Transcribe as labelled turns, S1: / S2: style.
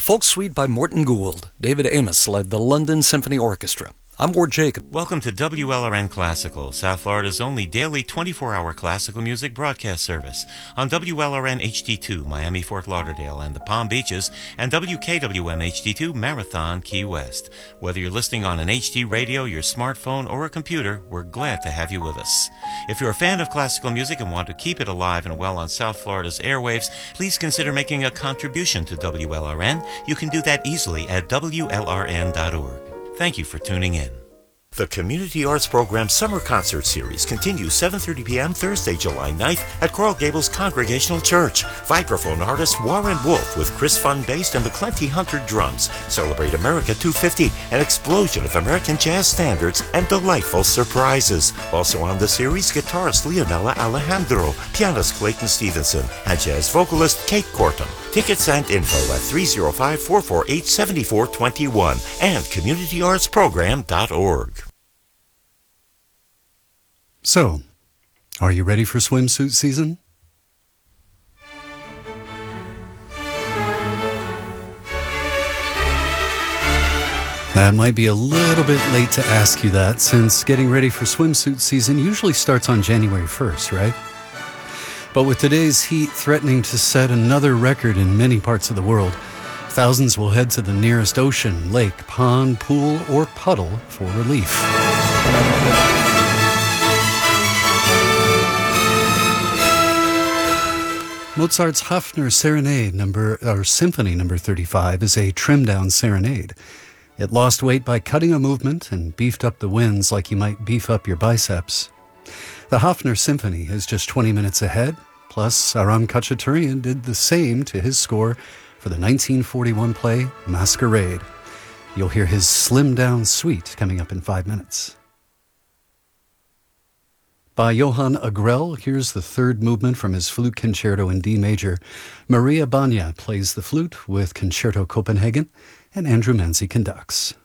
S1: folk suite by Morton Gould. David Amos led the London Symphony Orchestra. I'm Ward Jacob.
S2: Welcome to WLRN Classical, South Florida's only daily 24-hour classical music broadcast service on WLRN HD2, Miami, Fort Lauderdale, and the Palm Beaches, and WKWM HD2, Marathon, Key West. Whether you're listening on an HD radio, your smartphone, or a computer, we're glad to have you with us. If you're a fan of classical music and want to keep it alive and well on South Florida's airwaves, please consider making a contribution to WLRN. You can do that easily at WLRN.org. Thank you for tuning in.
S3: The Community Arts Program Summer Concert Series continues 7:30 p.m. Thursday, July 9th at Coral Gables Congregational Church. Vibraphone artist Warren Wolf with Chris Fun Bass and McClenty Hunter drums celebrate America 250, an explosion of American jazz standards and delightful surprises. Also on the series, guitarist Leonela Alejandro, pianist Clayton Stevenson, and jazz vocalist Kate Cortum. Tickets and info at 305-448-7421 and communityartsprogram.org.
S4: So, are you ready for swimsuit season? That might be a little bit late to ask you that, since getting ready for swimsuit season usually starts on January 1st, right? But with today's heat threatening to set another record in many parts of the world, thousands will head to the nearest ocean, lake, pond, pool, or puddle for relief. Mozart's Hafner Serenade Symphony No. 35 is a trimmed-down serenade. It lost weight by cutting a movement and beefed up the winds like you might beef up your biceps. The Hafner Symphony is just 20 minutes ahead, plus Aram Khachaturian did the same to his score for the 1941 play Masquerade. You'll hear his slimmed-down suite coming up in 5 minutes. By Johann Agrell, here's the third movement from his flute concerto in D major. Maria Banya plays the flute with Concerto Copenhagen, and Andrew Manzi conducts.